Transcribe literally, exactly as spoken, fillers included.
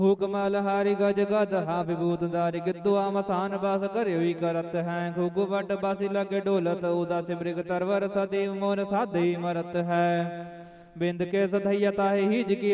हुकमल हारी गज गद हा विभूत दारी गिद्दु आमसान बास करे हुई करत है घुगु बट बासी लगे डोलत उदास मृग तरवर सदैव मोन साधई मरत है बिंद के सधैया ताहि हिज की